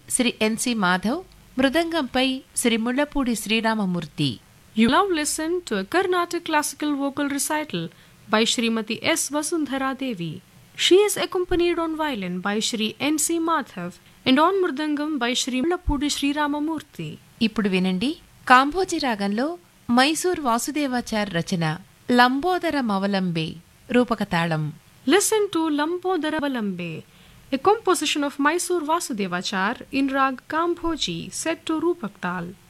Shri ఎన్.సి. Madhav, మృదంగంపై Shri Mullapudi Sriramamurthy. You now listen to a Carnatic classical vocal recital by Srimati S. Vasundhara Devi. She is accompanied on violin by Shri N.C. Madhav and on mridangam by Shri Mullapudi Shri Ramamurthy. ఇప్పుడు వినండి కాంభోజి రాగంలో మైసూర్ వాసుదేవాచార్ రచన లంబోదర మవలంబే రూపక తాళం. Listen to Lambodara Valambe, a composition of Mysore Vasudevachar in rag Kambhoji set to Rupak Tal.